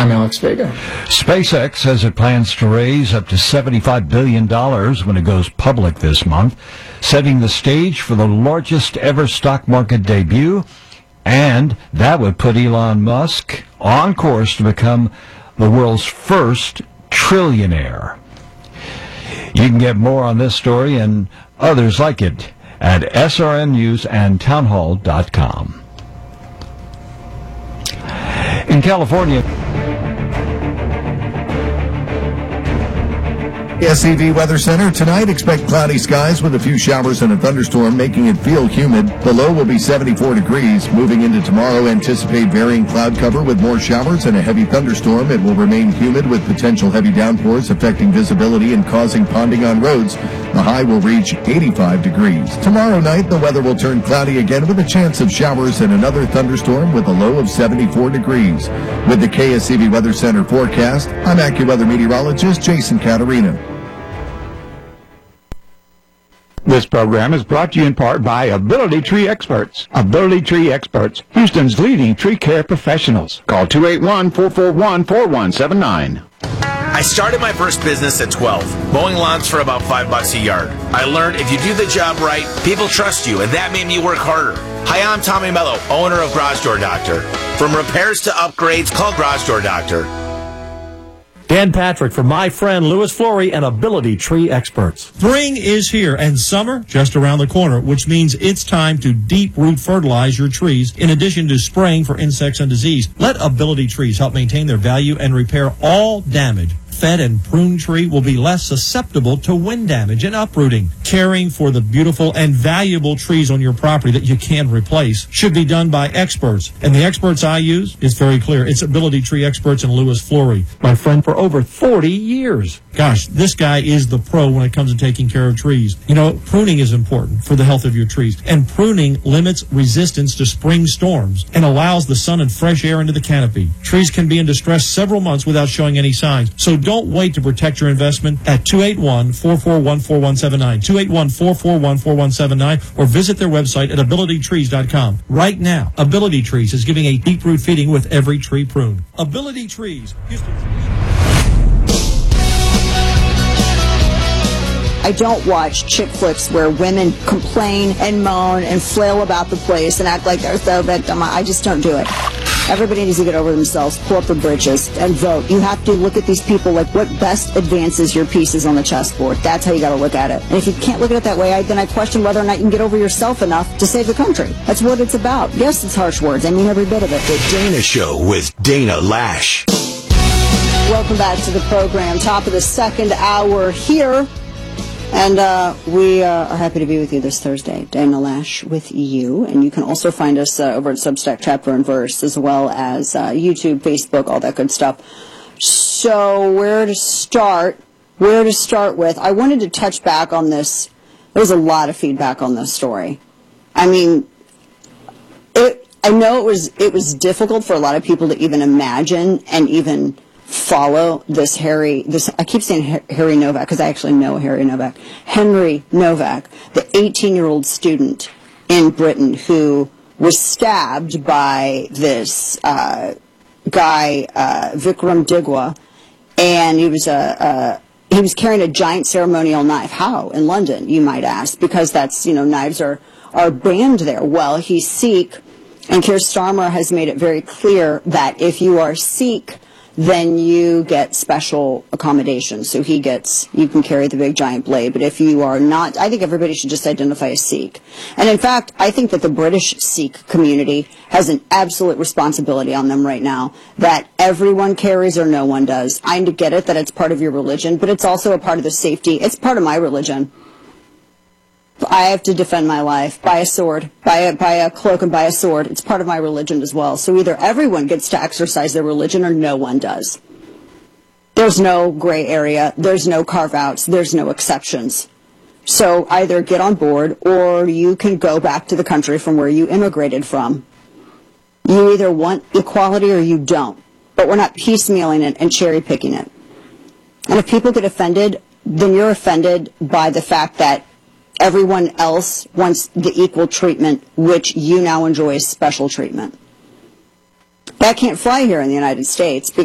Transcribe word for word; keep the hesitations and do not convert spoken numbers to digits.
I'm Alex Vega. SpaceX says it plans to raise up to seventy-five billion dollars when it goes public this month, setting the stage for the largest ever stock market debut, and that would put Elon Musk on course to become the world's first trillionaire. You can get more on this story and others like it at S R N news and townhall dot com. In California, S E V Weather Center tonight, expect cloudy skies with a few showers and a thunderstorm, making it feel humid. The low will be seventy-four degrees. Moving into tomorrow, anticipate varying cloud cover with more showers and a heavy thunderstorm. It will remain humid with potential heavy downpours affecting visibility and causing ponding on roads. The high will reach eighty-five degrees. Tomorrow night, the weather will turn cloudy again with a chance of showers and another thunderstorm with a low of seventy-four degrees. With the K S E V Weather Center forecast, I'm AccuWeather meteorologist Jason Caterina. This program is brought to you in part by Ability Tree Experts. Ability Tree Experts, Houston's leading tree care professionals. Call two eight one, four four one, four one seven nine. I started my first business at twelve, mowing lawns for about five bucks a yard. I learned if you do the job right, people trust you, and that made me work harder. Hi, I'm Tommy Mello, owner of Garage Door Doctor. From repairs to upgrades, call Garage Door Doctor. Dan Patrick for my friend Louis Flory and Ability Tree Experts. Spring is here and summer just around the corner, which means it's time to deep root fertilize your trees in addition to spraying for insects and disease. Let Ability Trees help maintain their value and repair all damage. Fed and pruned tree will be less susceptible to wind damage and uprooting. Caring for the beautiful and valuable trees on your property that you can replace should be done by experts. And the experts I use, it's very clear. It's Ability Tree Experts and Louis Flory, my friend for over forty years. Gosh, this guy is the pro when it comes to taking care of trees. You know, pruning is important for the health of your trees. And pruning limits resistance to spring storms and allows the sun and fresh air into the canopy. Trees can be in distress several months without showing any signs. So don't wait to protect your investment at two eight one, four four one, four one seven nine, two eight one, four four one, four one seven nine, or visit their website at ability trees dot com. Right now, Ability Trees is giving a deep root feeding with every tree prune. Ability Trees. Houston. I don't watch chick flicks where women complain and moan and flail about the place and act like they're so victim. I just don't do it. Everybody needs to get over themselves, pull up their britches, and vote. You have to look at these people like what best advances your pieces on the chessboard. That's how you got to look at it. And if you can't look at it that way, I, then I question whether or not you can get over yourself enough to save the country. That's what it's about. Yes, it's harsh words. I mean every bit of it. The Dana Show with Dana Lash. Welcome back to the program. Top of the second hour here. And uh, we uh, are happy to be with you this Thursday. Dana Lash with you. And you can also find us uh, over at Substack, Chapter and Verse, as well as uh, YouTube, Facebook, all that good stuff. So where to start? Where to start with? I wanted to touch back on this. There was a lot of feedback on this story. I mean, it, I know it was it was difficult for a lot of people to even imagine and even follow this Harry, this, I keep saying Harry Novak because I actually know Harry Novak, Henry Novak, the eighteen-year-old student in Britain who was stabbed by this uh, guy, uh, Vikram Digwa, and he was a, a he was carrying a giant ceremonial knife. How? In London, you might ask, because that's, you know, knives are, are banned there. Well, he's Sikh, and Keir Starmer has made it very clear that if you are Sikh, then you get special accommodations. So he gets, you can carry the big giant blade. But if you are not, I think everybody should just identify as Sikh. And in fact, I think that the British Sikh community has an absolute responsibility on them right now that everyone carries or no one does. I get it that it's part of your religion, but it's also a part of the safety. It's part of my religion. I have to defend my life by a sword, by a, by a cloak and by a sword. It's part of my religion as well. So either everyone gets to exercise their religion or no one does. There's no gray area. There's no carve-outs. There's no exceptions. So either get on board or you can go back to the country from where you immigrated from. You either want equality or you don't. But we're not piecemealing it and cherry-picking it. And if people get offended, then you're offended by the fact that everyone else wants the equal treatment, which you now enjoy special treatment. That can't fly here in the United States.